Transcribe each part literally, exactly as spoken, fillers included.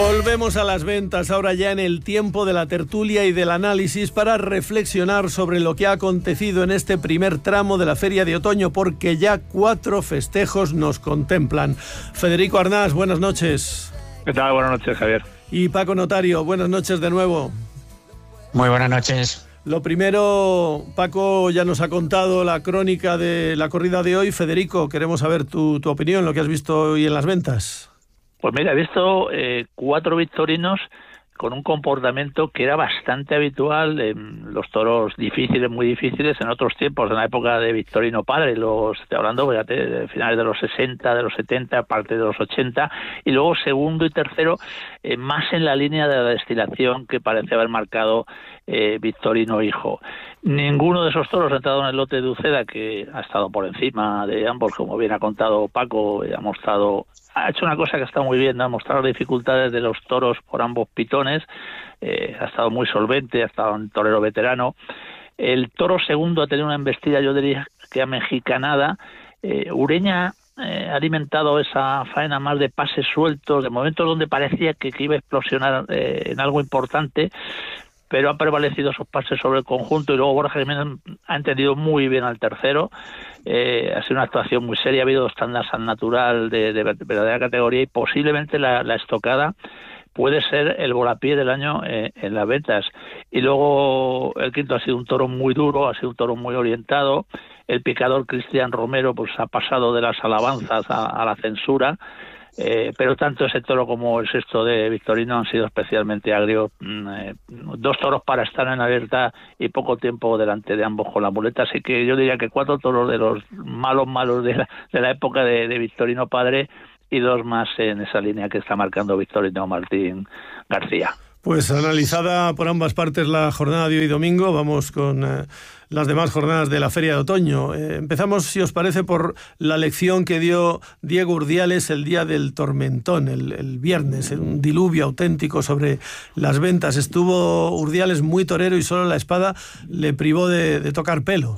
Volvemos a las ventas, ahora ya en el tiempo de la tertulia y del análisis para reflexionar sobre lo que ha acontecido en este primer tramo de la Feria de Otoño, porque ya cuatro festejos nos contemplan. Federico Arnás, buenas noches. ¿Qué tal? Buenas noches, Javier. Y Paco Notario, buenas noches de nuevo. Muy buenas noches. Lo primero, Paco ya nos ha contado la crónica de la corrida de hoy. Federico, queremos saber tu, tu opinión, lo que has visto hoy en las ventas. Pues mira, he visto eh, cuatro victorinos con un comportamiento que era bastante habitual en los toros difíciles, muy difíciles, en otros tiempos, en la época de Victorino Padre, los, estoy hablando, fíjate, de finales de los sesenta, de los setenta, parte de los ochenta, y luego segundo y tercero, eh, más en la línea de la destilación que parece haber marcado eh, Victorino Hijo. Ninguno de esos toros ha entrado en el lote de Uceda, que ha estado por encima de ambos, como bien ha contado Paco, ha mostrado... Ha hecho una cosa que está muy bien, ¿no? Ha mostrado las dificultades de los toros por ambos pitones, eh, ha estado muy solvente, ha estado un torero veterano. El toro segundo ha tenido una embestida, yo diría que amexicanada. Eh, Ureña eh, ha alimentado esa faena más de pases sueltos, de momentos donde parecía que, que iba a explosionar eh, en algo importante, pero ha prevalecido esos pases sobre el conjunto, y luego Borja Jiménez ha entendido muy bien al tercero. Eh, ha sido una actuación muy seria, ha habido dos tandas al natural de, de verdadera categoría, y posiblemente la, la estocada puede ser el volapié del año eh, en las ventas. Y luego el quinto ha sido un toro muy duro, ha sido un toro muy orientado. El picador Cristian Romero pues ha pasado de las alabanzas a, a la censura. Eh, pero tanto ese toro como el sexto de Victorino han sido especialmente agrios, eh, dos toros para estar en abierta y poco tiempo delante de ambos con la muleta, así que yo diría que cuatro toros de los malos malos de la, de la época de, de Victorino Padre, y dos más en esa línea que está marcando Victorino Martín García. Pues analizada por ambas partes la jornada de hoy domingo, vamos con eh, las demás jornadas de la Feria de Otoño. Eh, empezamos, si os parece, por la lección que dio Diego Urdiales el día del tormentón, el, el viernes, un diluvio auténtico sobre las ventas. Estuvo Urdiales muy torero y solo la espada le privó de, de tocar pelo.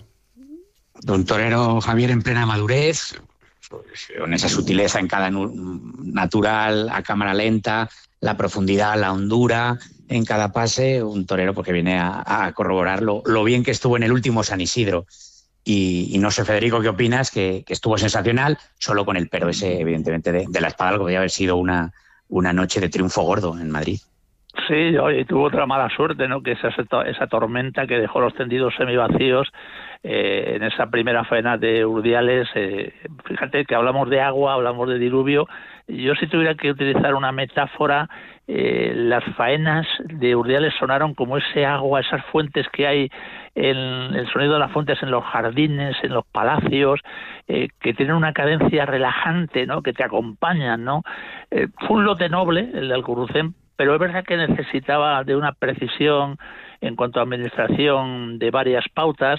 Un torero, Javier, en plena madurez, con esa sutileza en cada natural, a cámara lenta, la profundidad, la hondura en cada pase, un torero porque viene a, a corroborar lo, lo bien que estuvo en el último San Isidro. Y, y no sé, Federico, ¿qué opinas? Que, que estuvo sensacional, solo con el pero ese, evidentemente, de, de la espada, algo que podría haber sido una, una noche de triunfo gordo en Madrid. Sí, y tuvo otra mala suerte, ¿no? Que esa, esa tormenta que dejó los tendidos semivacíos eh, en esa primera faena de Urdiales. Eh, fíjate que hablamos de agua, hablamos de diluvio. Yo, si tuviera que utilizar una metáfora, eh, las faenas de Urdiales sonaron como ese agua, esas fuentes que hay, en el sonido de las fuentes en los jardines, en los palacios, eh, que tienen una cadencia relajante, ¿no? Que te acompañan, ¿no? Eh, fue un lote noble el de Alcurucén, pero es verdad que necesitaba de una precisión en cuanto a administración de varias pautas.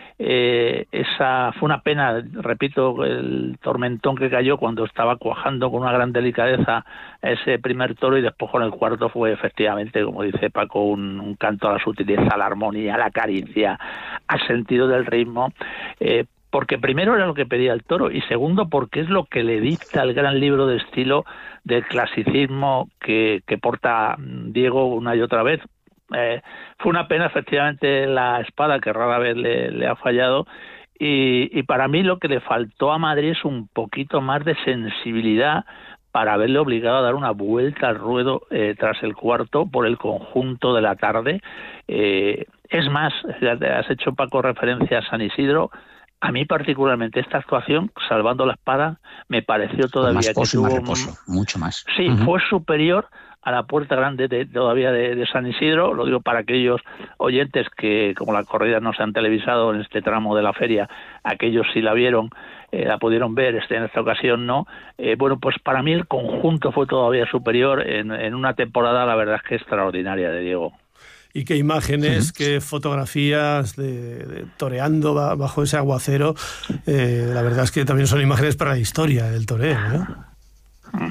Eh, esa fue una pena, repito, el tormentón que cayó cuando estaba cuajando con una gran delicadeza ese primer toro, y después con el cuarto fue efectivamente, como dice Paco, un, un canto a la sutileza, a la armonía, a la caricia, al sentido del ritmo. Eh, porque primero era lo que pedía el toro, y segundo porque es lo que le dicta el gran libro de estilo del clasicismo que, que porta Diego una y otra vez. Eh, fue una pena, efectivamente, la espada, que rara vez le, le ha fallado, y, y para mí lo que le faltó a Madrid es un poquito más de sensibilidad para haberle obligado a dar una vuelta al ruedo eh, tras el cuarto por el conjunto de la tarde. Eh, es más, ya te has hecho, Paco, referencia a San Isidro. A mí particularmente esta actuación, salvando la espada, me pareció todavía más que pozo, tuvo... más reposo, mucho más. Sí, uh-huh. Fue superior a la Puerta Grande de, todavía de, de San Isidro. Lo digo para aquellos oyentes que, como la corrida no se han televisado en este tramo de la feria, aquellos sí la vieron, eh, la pudieron ver, este, en esta ocasión no. Eh, bueno, pues para mí el conjunto fue todavía superior en, en una temporada, la verdad es que extraordinaria, de Diego. Y qué imágenes, sí. Qué fotografías de, de toreando bajo ese aguacero. Eh, la verdad es que también son imágenes para la historia del toreo, ¿no?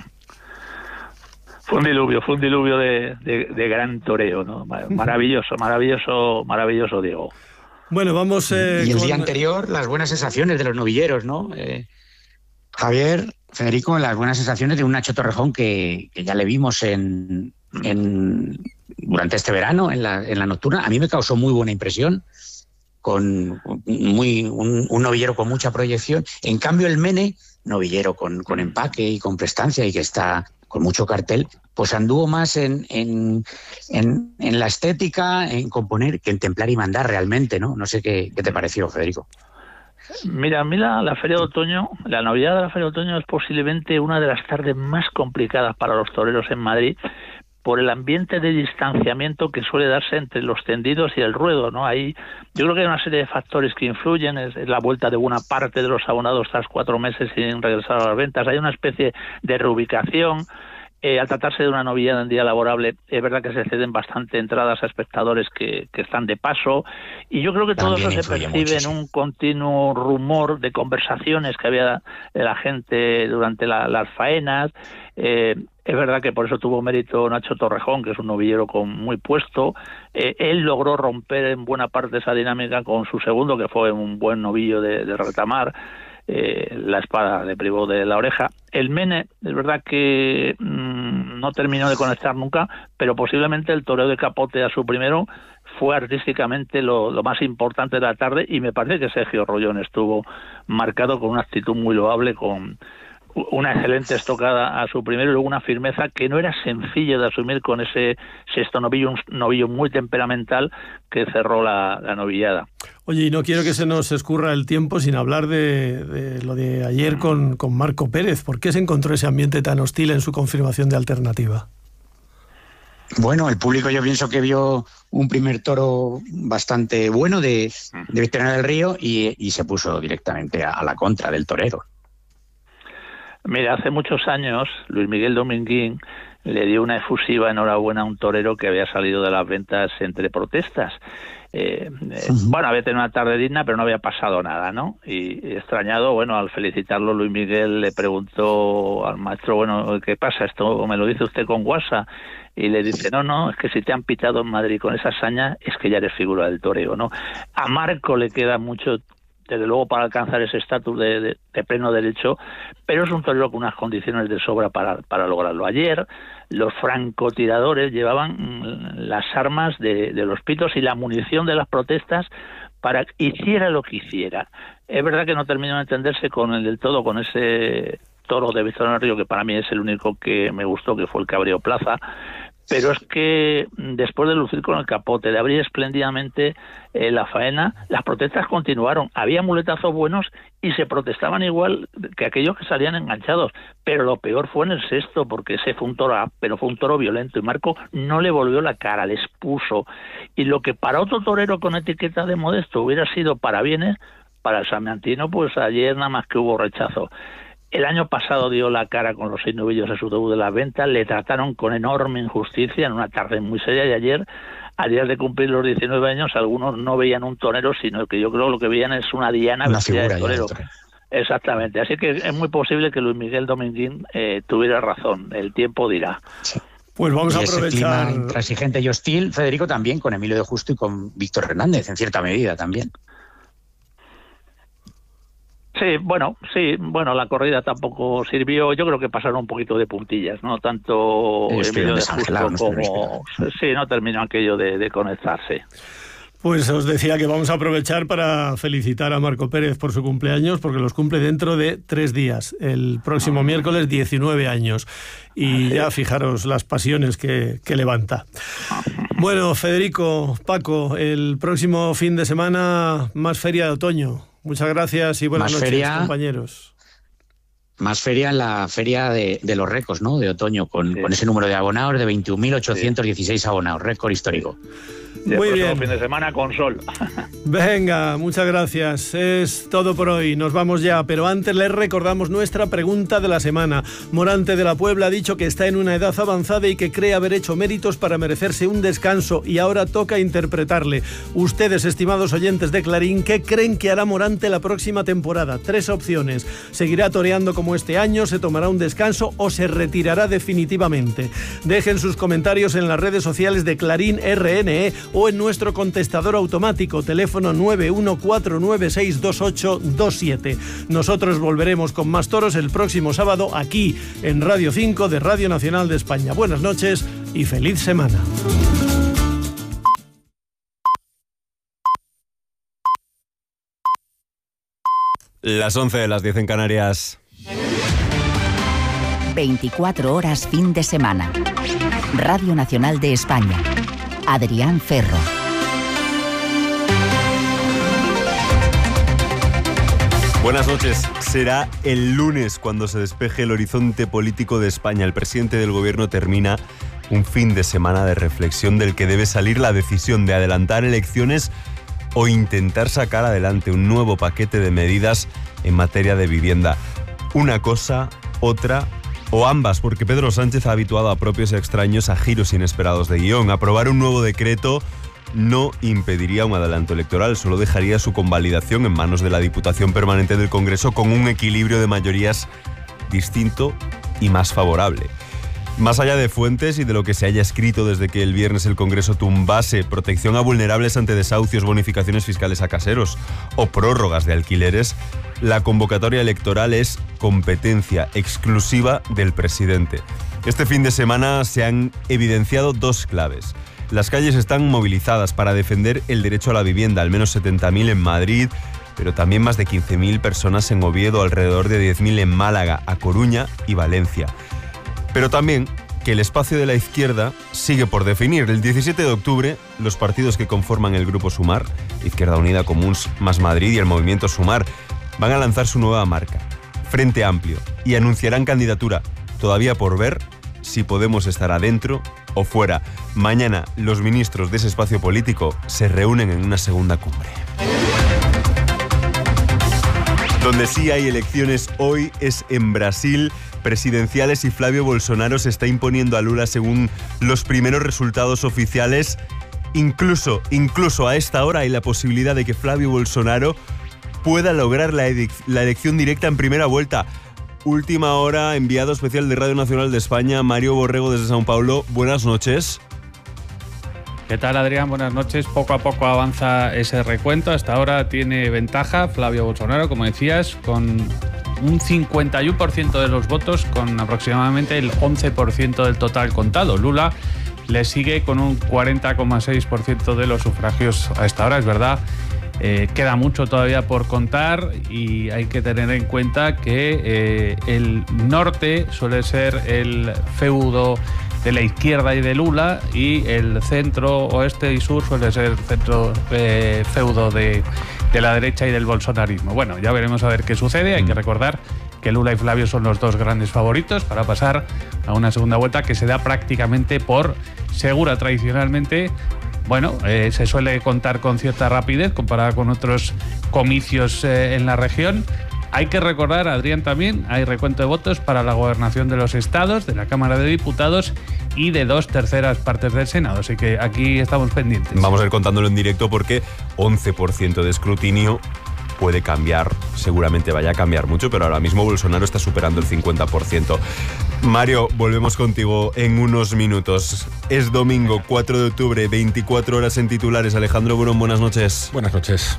Fue un diluvio, fue un diluvio de, de, de gran toreo, ¿no? Maravilloso, maravilloso, maravilloso, Diego. Bueno, vamos... Eh, y el con... día anterior, las buenas sensaciones de los novilleros, ¿no? Eh, Javier, Federico, las buenas sensaciones de un Nacho Torrejón que, que ya le vimos en, en durante este verano en la, en la nocturna. A mí me causó muy buena impresión, con muy un, un novillero con mucha proyección. En cambio, el Mene, novillero con, con empaque y con prestancia y que está con mucho cartel, pues anduvo más en, en, en, en la estética, en componer, que en templar y mandar realmente, ¿no? No sé qué, qué te pareció, Federico. Mira, a mí la, la Feria de Otoño, la novillada de la Feria de Otoño es posiblemente una de las tardes más complicadas para los toreros en Madrid, por el ambiente de distanciamiento que suele darse entre los tendidos y el ruedo, ¿no? Ahí yo creo que hay una serie de factores que influyen, es, es la vuelta de buena parte de los abonados tras cuatro meses sin regresar a las ventas, hay una especie de reubicación. Eh, al tratarse de una novillada en día laborable, es verdad que se ceden bastante entradas a espectadores que, que están de paso, y yo creo que todo eso se percibe en un continuo rumor de conversaciones que había de la gente durante la, las faenas. Eh, es verdad que por eso tuvo mérito Nacho Torrejón, que es un novillero con muy puesto. Eh, él logró romper en buena parte esa dinámica con su segundo, que fue un buen novillo de, de retamar. Eh, la espada le privó de la oreja. El Mene, es verdad que mmm, no terminó de conectar nunca, pero posiblemente el toreo de Capote a su primero fue artísticamente lo, lo más importante de la tarde, y me parece que Sergio Rollón estuvo marcado con una actitud muy loable, con una excelente estocada a su primero y luego una firmeza que no era sencillo de asumir con ese sexto novillo, un novillo muy temperamental que cerró la, la novillada. Oye, y no quiero que se nos escurra el tiempo sin hablar de, de lo de ayer con, con Marco Pérez. ¿Por qué se encontró ese ambiente tan hostil en su confirmación de alternativa? Bueno, el público yo pienso que vio un primer toro bastante bueno de, de Victoriano del Río y, y se puso directamente a, a la contra del torero. Mira, hace muchos años Luis Miguel Dominguín le dio una efusiva enhorabuena a un torero que había salido de las ventas entre protestas. Eh, eh, bueno, había tenido una tarde digna, pero no había pasado nada, ¿no? Y, y extrañado, bueno, al felicitarlo, Luis Miguel le preguntó al maestro, bueno, ¿qué pasa? ¿Esto me lo dice usted con guasa? Y le dice, no, no, es que si te han pitado en Madrid con esa hazaña, es que ya eres figura del toreo, ¿no? A Marco le queda mucho, desde luego, para alcanzar ese estatus de, de, de pleno derecho, pero es un torero con unas condiciones de sobra para, para lograrlo. Ayer los francotiradores llevaban las armas de, de los pitos y la munición de las protestas para que hiciera lo que hiciera. Es verdad que no terminó de entenderse con el del todo, con ese toro de Victoriano del Río, que para mí es el único que me gustó, que fue el Cabrío Plaza, pero es que después de lucir con el Capote, de abrir espléndidamente eh, la faena, las protestas continuaron. Había muletazos buenos y se protestaban igual que aquellos que salían enganchados, pero lo peor fue en el sexto, porque ese fue un toro, pero fue un toro violento, y Marco no le volvió la cara, les puso. Y lo que para otro torero con etiqueta de modesto hubiera sido para bienes, para el salmantino, pues ayer nada más que hubo rechazo. El año pasado dio la cara con los seis novillos en su debut de las ventas, le trataron con enorme injusticia en una tarde muy seria, y ayer, a días de cumplir los diecinueve años, algunos no veían un torero, sino que yo creo que lo que veían es una diana vestida de torero. Exactamente, así que es muy posible que Luis Miguel Dominguín eh, tuviera razón, el tiempo dirá. Sí. Pues vamos y a aprovechar. Ese clima intransigente y hostil, Federico, también con Emilio de Justo y con Víctor Hernández, en cierta medida también. Sí, bueno, sí, bueno, la corrida tampoco sirvió. Yo creo que pasaron un poquito de puntillas, no tanto Emilio de Justo como... Sí, no terminó aquello de, de conectarse. Pues os decía que vamos a aprovechar para felicitar a Marco Pérez por su cumpleaños, porque los cumple dentro de tres días, el próximo miércoles, diecinueve años. Y ya fijaros las pasiones que, que levanta. Bueno, Federico, Paco, el próximo fin de semana más Feria de Otoño. Muchas gracias y buenas más noches, feria, compañeros. Más feria en la feria de, de los récords, ¿no? De otoño, con, sí. con ese número de abonados de veintiún mil ochocientos dieciséis sí. abonados, récord histórico. Muy bien. Fin de semana con sol. Venga, muchas gracias. Es todo por hoy. Nos vamos ya, pero antes les recordamos nuestra pregunta de la semana. Morante de la Puebla ha dicho que está en una edad avanzada y que cree haber hecho méritos para merecerse un descanso, y ahora toca interpretarle. Ustedes, estimados oyentes de Clarín, ¿qué creen que hará Morante la próxima temporada? Tres opciones. Seguirá toreando como como este año, se tomará un descanso o se retirará definitivamente. Dejen sus comentarios en las redes sociales de Clarín R N E o en nuestro contestador automático, teléfono nueve uno cuatro nueve seis dos ocho dos siete. Nosotros volveremos con más toros el próximo sábado aquí en Radio cinco de Radio Nacional de España. Buenas noches y feliz semana. Las once de las diez en Canarias. veinticuatro horas fin de semana. Radio Nacional de España. Adrián Ferro. Buenas noches. Será el lunes cuando se despeje el horizonte político de España. El presidente del gobierno termina un fin de semana de reflexión del que debe salir la decisión de adelantar elecciones o intentar sacar adelante un nuevo paquete de medidas en materia de vivienda. Una cosa, otra o ambas, porque Pedro Sánchez ha habituado a propios y extraños a giros inesperados de guión. Aprobar un nuevo decreto no impediría un adelanto electoral, solo dejaría su convalidación en manos de la Diputación Permanente del Congreso con un equilibrio de mayorías distinto y más favorable. Más allá de fuentes y de lo que se haya escrito desde que el viernes el Congreso tumbase protección a vulnerables ante desahucios, bonificaciones fiscales a caseros o prórrogas de alquileres, la convocatoria electoral es competencia exclusiva del presidente. Este fin de semana se han evidenciado dos claves. Las calles están movilizadas para defender el derecho a la vivienda, al menos setenta mil en Madrid, pero también más de quince mil personas en Oviedo, alrededor de diez mil en Málaga, A Coruña y Valencia. Pero también que el espacio de la izquierda sigue por definir. El diecisiete de octubre, los partidos que conforman el Grupo Sumar, Izquierda Unida, Comuns, Más Madrid y el Movimiento Sumar, van a lanzar su nueva marca, Frente Amplio, y anunciarán candidatura. Todavía por ver si Podemos estar adentro o fuera. Mañana los ministros de ese espacio político se reúnen en una segunda cumbre. Donde sí hay elecciones hoy es en Brasil, presidenciales, y Flavio Bolsonaro se está imponiendo a Lula según los primeros resultados oficiales. Incluso, incluso a esta hora hay la posibilidad de que Flavio Bolsonaro pueda lograr la, la elección directa en primera vuelta. Última hora, enviado especial de Radio Nacional de España, Mario Borrego desde São Paulo. Buenas noches. ¿Qué tal, Adrián? Buenas noches. Poco a poco avanza ese recuento. Hasta ahora tiene ventaja Flavio Bolsonaro, como decías, con un cincuenta y uno por ciento de los votos, con aproximadamente el once por ciento del total contado. Lula le sigue con un cuarenta coma seis por ciento de los sufragios a esta hora. Es verdad, eh, queda mucho todavía por contar y hay que tener en cuenta que eh, el norte suele ser el feudo de la izquierda y de Lula, y el centro, oeste y sur suele ser el centro eh, feudo de, de la derecha y del bolsonarismo. Bueno, ya veremos a ver qué sucede. Hay que recordar que Lula y Flavio son los dos grandes favoritos para pasar a una segunda vuelta que se da prácticamente por segura. Tradicionalmente, bueno, eh, se suele contar con cierta rapidez comparada con otros comicios eh, en la región. Hay que recordar, Adrián, también hay recuento de votos para la gobernación de los estados, de la Cámara de Diputados y de dos terceras partes del Senado. Así que aquí estamos pendientes. Vamos a ir contándolo en directo porque once por ciento de escrutinio puede cambiar, seguramente vaya a cambiar mucho, pero ahora mismo Bolsonaro está superando el cincuenta por ciento. Mario, volvemos contigo en unos minutos. Es domingo cuatro de octubre, veinticuatro horas en titulares. Alejandro Burón, buenas noches. Buenas noches.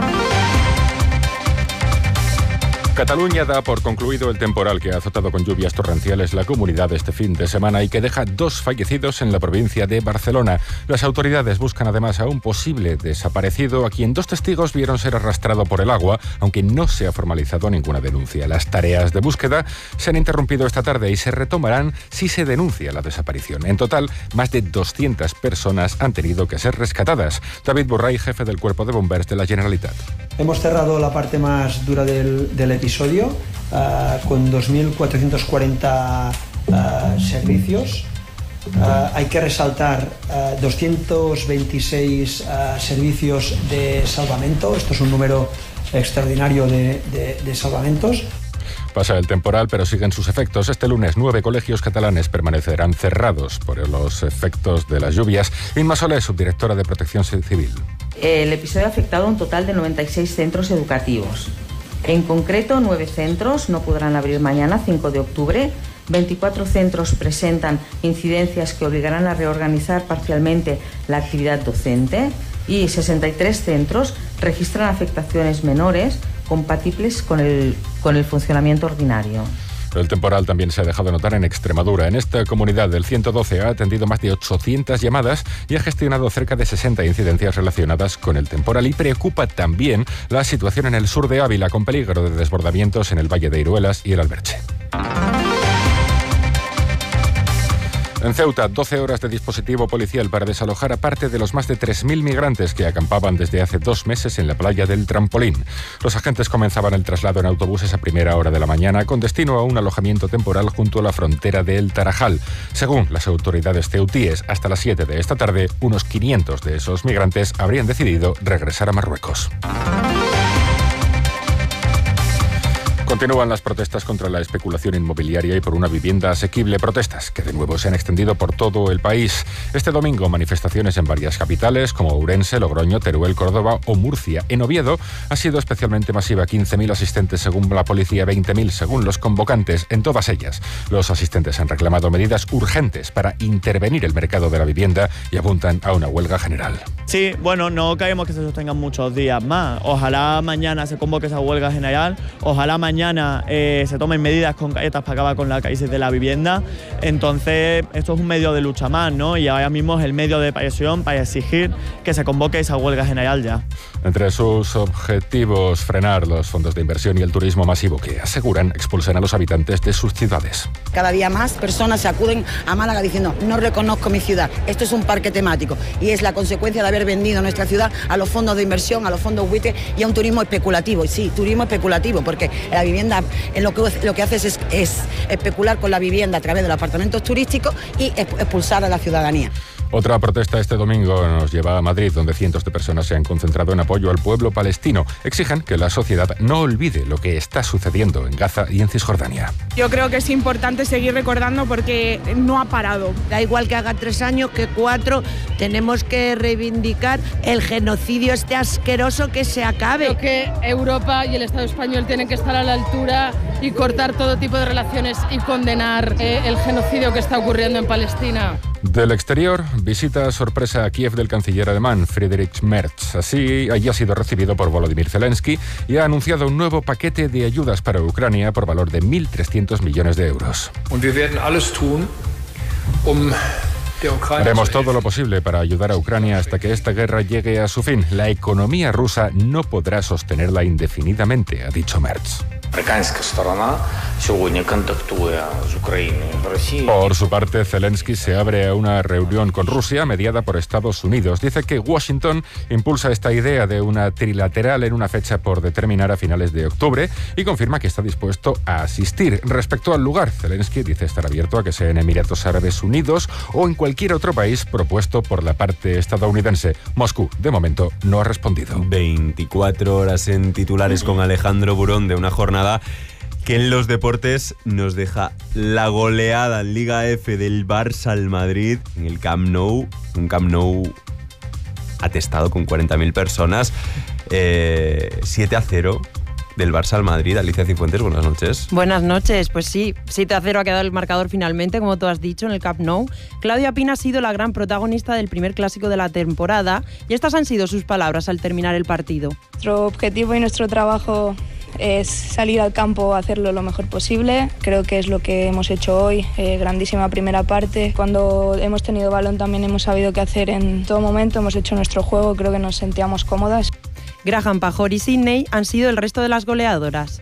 Cataluña da por concluido el temporal que ha azotado con lluvias torrenciales la comunidad este fin de semana y que deja dos fallecidos en la provincia de Barcelona. Las autoridades buscan además a un posible desaparecido a quien dos testigos vieron ser arrastrado por el agua, aunque no se ha formalizado ninguna denuncia. Las tareas de búsqueda se han interrumpido esta tarde y se retomarán si se denuncia la desaparición. En total, más de doscientas personas han tenido que ser rescatadas. David Borray, jefe del Cuerpo de Bomberos de la Generalitat. Hemos cerrado la parte más dura del, del episodio uh, con dos mil cuatrocientos cuarenta uh, servicios. Uh, hay que resaltar uh, doscientos veintiséis uh, servicios de salvamento. Esto es un número extraordinario de, de, de salvamentos. Pasa el temporal, pero siguen sus efectos. Este lunes, nueve colegios catalanes permanecerán cerrados por los efectos de las lluvias. Inma Solé, subdirectora de Protección Civil. El episodio ha afectado a un total de noventa y seis centros educativos. En concreto, nueve centros no podrán abrir mañana, cinco de octubre. veinticuatro centros presentan incidencias que obligarán a reorganizar parcialmente la actividad docente y sesenta y tres centros registran afectaciones menores compatibles con el, con el funcionamiento ordinario. El temporal también se ha dejado notar en Extremadura. En esta comunidad, el ciento doce ha atendido más de ochocientas llamadas y ha gestionado cerca de sesenta incidencias relacionadas con el temporal. Y preocupa también la situación en el sur de Ávila, con peligro de desbordamientos en el Valle de Iruelas y el Alberche. En Ceuta, doce horas de dispositivo policial para desalojar a parte de los más de tres mil migrantes que acampaban desde hace dos meses en la playa del Trampolín. Los agentes comenzaban el traslado en autobuses a primera hora de la mañana con destino a un alojamiento temporal junto a la frontera de El Tarajal. Según las autoridades ceutíes, hasta las siete de esta tarde, unos quinientos de esos migrantes habrían decidido regresar a Marruecos. Continúan las protestas contra la especulación inmobiliaria y por una vivienda asequible, protestas que de nuevo se han extendido por todo el país. Este domingo, manifestaciones en varias capitales como Ourense, Logroño, Teruel, Córdoba o Murcia. En Oviedo ha sido especialmente masiva, quince mil asistentes según la policía, veinte mil según los convocantes. En todas ellas, los asistentes han reclamado medidas urgentes para intervenir el mercado de la vivienda y apuntan a una huelga general. Sí, bueno, no queremos que se sostengan muchos días más. Ojalá mañana se convoque esa huelga general, ojalá mañana Mañana eh, se tomen medidas concretas para acabar con la crisis de la vivienda. Entonces, esto es un medio de lucha más, ¿no? Y ahora mismo es el medio de presión para exigir que se convoque esa huelga general ya. Entre sus objetivos, frenar los fondos de inversión y el turismo masivo que aseguran expulsan a los habitantes de sus ciudades. Cada día más personas se acuden a Málaga diciendo no reconozco mi ciudad, esto es un parque temático y es la consecuencia de haber vendido nuestra ciudad a los fondos de inversión, a los fondos buitre y a un turismo especulativo. Y sí, turismo especulativo, porque la vivienda en lo que, lo que haces es, es especular con la vivienda a través de los apartamentos turísticos y expulsar a la ciudadanía. Otra protesta este domingo nos lleva a Madrid, donde cientos de personas se han concentrado en apoyo al pueblo palestino. Exigen que la sociedad no olvide lo que está sucediendo en Gaza y en Cisjordania. Yo creo que es importante seguir recordando porque no ha parado. Da igual que haga tres años que cuatro, tenemos que reivindicar el genocidio este asqueroso, que se acabe. Creo que Europa y el Estado español tienen que estar a la altura y cortar todo tipo de relaciones y condenar eh, el genocidio que está ocurriendo en Palestina. Del exterior, visita sorpresa a Kiev del canciller alemán Friedrich Merz. Así, allí ha sido recibido por Volodymyr Zelensky y ha anunciado un nuevo paquete de ayudas para Ucrania por valor de mil trescientos millones de euros. Haremos todo lo posible para ayudar a Ucrania hasta que esta guerra llegue a su fin. La economía rusa no podrá sostenerla indefinidamente, ha dicho Merz. Por su parte, Zelensky se abre a una reunión con Rusia mediada por Estados Unidos. Dice que Washington impulsa esta idea de una trilateral en una fecha por determinar a finales de octubre y confirma que está dispuesto a asistir. Respecto al lugar, Zelensky dice estar abierto a que sea en Emiratos Árabes Unidos o en cualquier otro país propuesto por la parte estadounidense. Moscú, de momento, no ha respondido. veinticuatro horas en titulares con Alejandro Burón de una jornada que en los deportes nos deja la goleada en Liga F del Barça al Madrid en el Camp Nou, un Camp Nou atestado con cuarenta mil personas, eh, siete a cero del Barça al Madrid. Alicia Cifuentes, buenas noches. Buenas noches, pues sí, siete a cero ha quedado el marcador finalmente, como tú has dicho, en el Camp Nou. Claudia Pina ha sido la gran protagonista del primer clásico de la temporada y estas han sido sus palabras al terminar el partido. Nuestro objetivo y nuestro trabajo es salir al campo a hacerlo lo mejor posible. Creo que es lo que hemos hecho hoy, eh, grandísima primera parte. Cuando hemos tenido balón también hemos sabido qué hacer en todo momento, hemos hecho nuestro juego, creo que nos sentíamos cómodas. Graham, Pajor y Sidney han sido el resto de las goleadoras.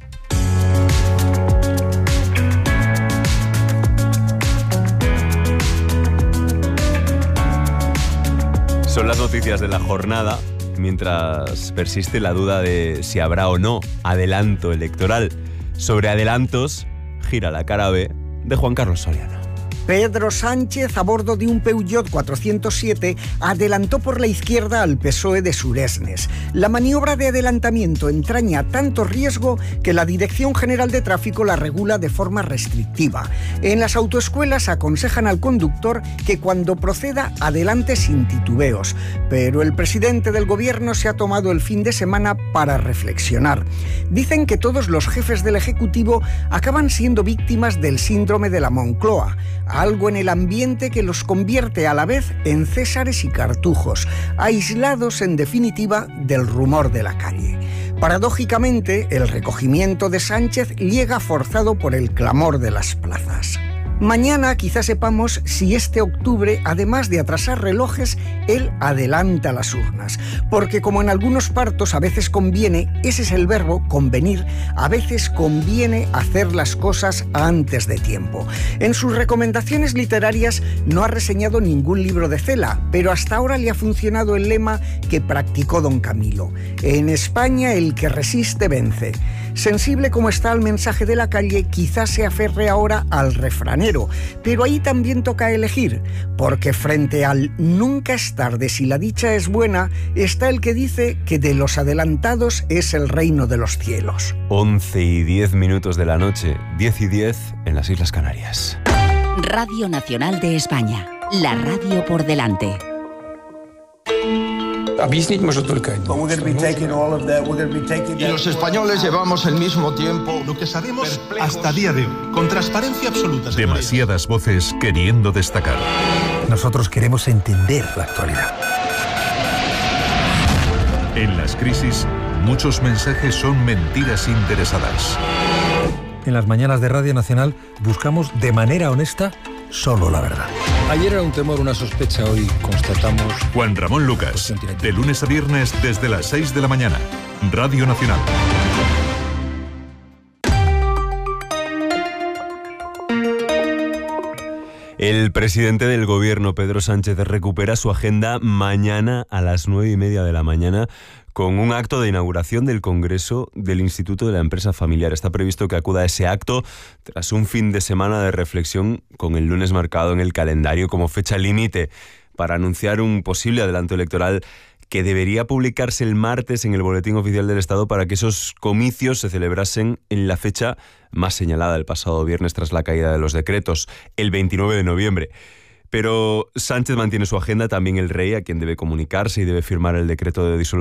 Son las noticias de la jornada, mientras persiste la duda de si habrá o no adelanto electoral. Sobre adelantos, gira la cara B de Juan Carlos Soriano. Pedro Sánchez, a bordo de un Peugeot cuatrocientos siete, adelantó por la izquierda al P S O E de Suresnes. La maniobra de adelantamiento entraña tanto riesgo que la Dirección General de Tráfico la regula de forma restrictiva. En las autoescuelas aconsejan al conductor que cuando proceda adelante sin titubeos, pero el presidente del gobierno se ha tomado el fin de semana para reflexionar. Dicen que todos los jefes del Ejecutivo acaban siendo víctimas del síndrome de la Moncloa, algo en el ambiente que los convierte a la vez en césares y cartujos, aislados en definitiva del rumor de la calle. Paradójicamente, el recogimiento de Sánchez llega forzado por el clamor de las plazas. Mañana quizás sepamos si este octubre, además de atrasar relojes, él adelanta las urnas. Porque como en algunos partos a veces conviene, ese es el verbo, convenir, a veces conviene hacer las cosas antes de tiempo. En sus recomendaciones literarias no ha reseñado ningún libro de Cela, pero hasta ahora le ha funcionado el lema que practicó don Camilo. En España el que resiste vence. Sensible como está al mensaje de la calle, quizás se aferre ahora al refranero, pero ahí también toca elegir, porque frente al nunca es tarde si la dicha es buena, está el que dice que de los adelantados es el reino de los cielos. once y diez minutos de la noche, diez y diez en las Islas Canarias. Radio Nacional de España, la radio por delante. Y los españoles llevamos el mismo tiempo. Lo que sabemos hasta día de hoy, con transparencia absoluta. Demasiadas voces queriendo destacar. Nosotros queremos entender la actualidad. En las crisis, muchos mensajes son mentiras interesadas. En las mañanas de Radio Nacional buscamos de manera honesta solo la verdad. Ayer era un temor, una sospecha, hoy constatamos... Juan Ramón Lucas, de lunes a viernes desde las seis de la mañana. Radio Nacional. El presidente del gobierno, Pedro Sánchez, recupera su agenda mañana a las nueve y media de la mañana con un acto de inauguración del Congreso del Instituto de la Empresa Familiar. Está previsto que acuda a ese acto tras un fin de semana de reflexión, con el lunes marcado en el calendario como fecha límite para anunciar un posible adelanto electoral que debería publicarse el martes en el Boletín Oficial del Estado para que esos comicios se celebrasen en la fecha más señalada, el pasado viernes tras la caída de los decretos, el veintinueve de noviembre. Pero Sánchez mantiene su agenda, también el rey, a quien debe comunicarse y debe firmar el decreto de disolución